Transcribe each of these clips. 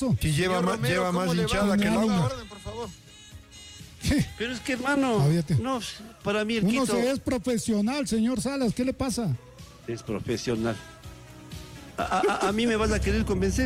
Si lleva más hinchada que el agua. Orden, por favor. Pero es que, hermano, no, para mí el Uno Quito es profesional, señor Salas, ¿qué le pasa? es profesional. A mí me vas a querer convencer.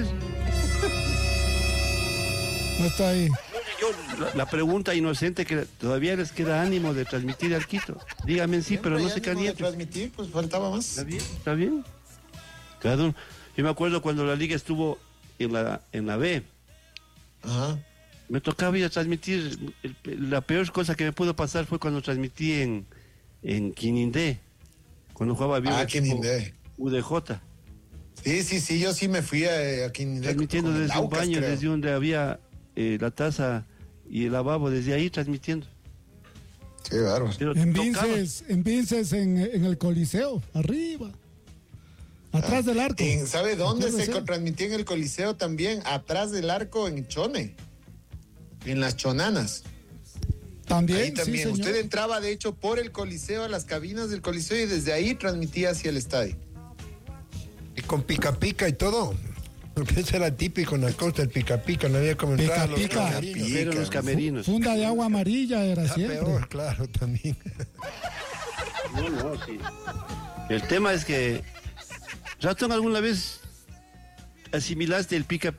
No está ahí. La pregunta inocente que todavía les queda ánimo de transmitir al Quito. Dígame sí, pero no se caliente. Transmitir, pues faltaba más. Está bien. Cada uno. Yo me acuerdo cuando la liga estuvo en la B. Ajá. Me tocaba ir a transmitir. La peor cosa que me pudo pasar fue cuando transmití en Quinindé. Cuando jugaba bien Quinindé. UDJ. Sí, yo sí me fui a Quinindé. Transmitiendo desde Aucas, un baño, creo. desde donde había la taza y el lavabo, desde ahí transmitiendo. Qué bárbaro. Pero En tocaba. Vinces, en el Coliseo, arriba. Atrás del arco. ¿Sabe dónde Acuérdese. se transmitía en el Coliseo también? Atrás del arco en Chone. En las Chonanas. También, Ahí también. sí, señor. Usted entraba, de hecho, por el Coliseo, a las cabinas del Coliseo, y desde ahí transmitía hacia el estadio. Y con pica y todo. Porque ese era típico en la costa, el pica, no había como entrar a los Pica-pica. camerinos. Pero los camerinos. Funda de agua amarilla era Era siempre. peor, claro, también. No, sí. El tema es que, ¿Ratón alguna vez asimilaste el pica?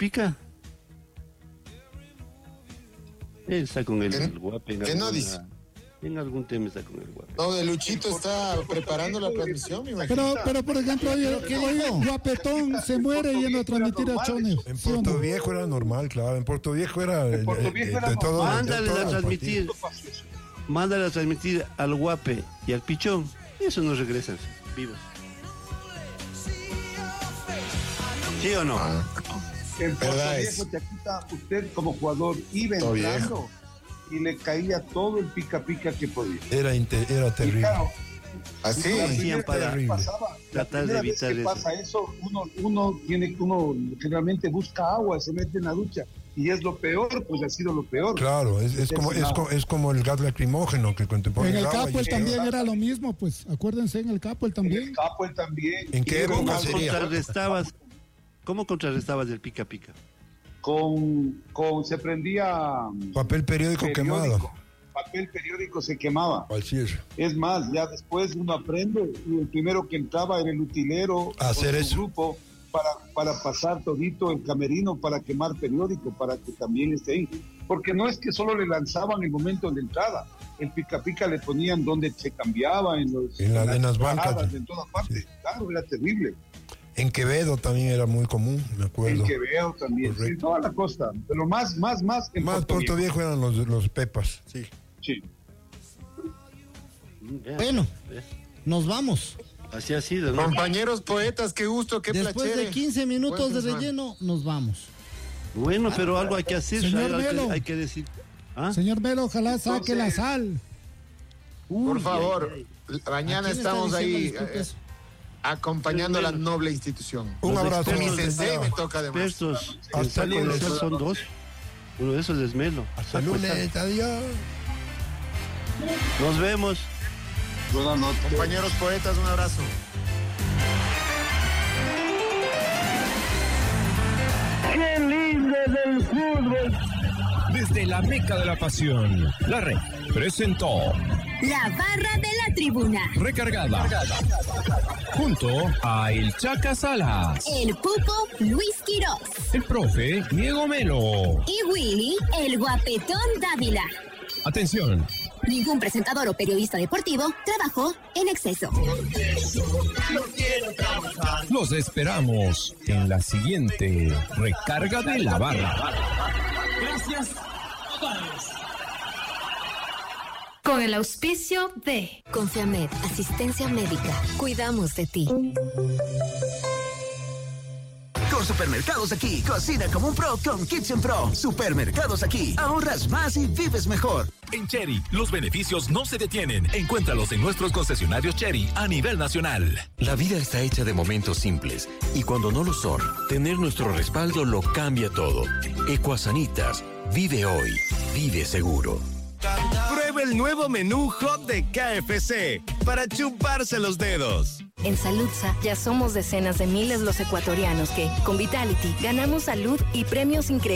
Él está con el guape. ¿Qué no dice? En algún tema está con el guape. No, de Luchito está preparando la transmisión, me imagino. Pero por ejemplo, oye, Guapetón se muere yendo a transmitir a Chone. En ¿sí o Puerto no? Viejo era normal, claro. En Puerto Viejo era. En Puerto Viejo era de todo. Mándale de todo a el transmitir. Mándale a transmitir al guape y al pichón. Eso no regresan vivos. ¿Sí o no? En Puerto Verdad Viejo, es. Chaquita, usted como jugador iba Todo entrando y le caía todo el pica que podía. Era Y terrible. claro, Así. la hacían primera para vez que pasaba, la tratar de primera vez evitar que eso. pasa eso, uno generalmente busca agua, se mete en la ducha y es lo peor, pues ha sido lo peor. Claro, es como el gas lacrimógeno que cuando te pones En el agua Capo y- él también era lo mismo, pues. Acuérdense, en el Capo él En también. el Capo él también. ¿En qué Y luego época sería? ¿Cómo contrarrestabas el pica? se prendía Papel periódico quemado. papel periódico se quemaba. Al cierre. Es más, ya después uno aprende y el primero que entraba era el utilero Hacer con su eso. grupo para pasar todito el camerino para quemar periódico, para que también esté ahí. Porque no es que solo le lanzaban el momento de entrada, el pica le ponían donde se cambiaba, en las bancas. paradas, en todas partes. Sí. Claro, era terrible. En Quevedo también era muy común, me acuerdo. El que veo también, sí, Correcto. toda la costa, pero más en Más Puerto Viejo eran los pepas, sí. Sí. Bueno, nos vamos. Así ha sido, ¿no? Compañeros poetas, qué gusto, qué Después placere. de 15 minutos Buen de fin semana. relleno, nos vamos. Bueno, pero algo hay que hacer. Señor hay, Melo. hay que decir. ¿Ah? Señor Melo, ojalá saque la sal. Por favor, ¿A mañana quién está estamos diciendo, ahí disculpe eso? acompañando a la noble institución. Un Los abrazo. Mi expertos sensei me toca además. Expertos en Hasta saco de lunes. sal son dos. Uno de esos es Melo. Hasta lunes, adiós. Nos vemos. Buenas noches. Compañeros poetas, un abrazo. ¡Qué lindo del fútbol! Desde la meca de la pasión, la red presentó La barra de la tribuna. Recargada junto a El Chaca Salas, El Pupo Luis Quiroz. el profe Diego Melo. Y Willy, el guapetón Dávila. Atención, Ningún presentador o periodista deportivo trabajó en exceso. los esperamos en la siguiente recarga de la barra. Con el auspicio de Confiamed, asistencia médica. Cuidamos de ti. Con Supermercados Aquí, cocina como un pro con Kitchen Pro. Supermercados Aquí, ahorras más y vives mejor. En Chery, los beneficios no se detienen. Encuéntralos en nuestros concesionarios Chery a nivel nacional. La vida está hecha de momentos simples y cuando no lo son, tener nuestro respaldo lo cambia todo. Ecuasanitas, vive hoy, vive seguro. Prueba el nuevo menú hot de KFC para chuparse los dedos. En Saludsa ya somos decenas de miles los ecuatorianos que, con Vitality, ganamos salud y premios increíbles